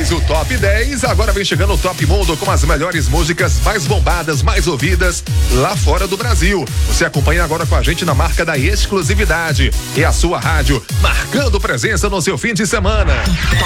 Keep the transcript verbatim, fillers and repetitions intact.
Após o Top dez, agora vem chegando o Top Mundo com as melhores músicas mais bombadas, mais ouvidas lá fora do Brasil. Você acompanha agora com a gente na marca da exclusividade. É a sua rádio, marcando presença no seu fim de semana.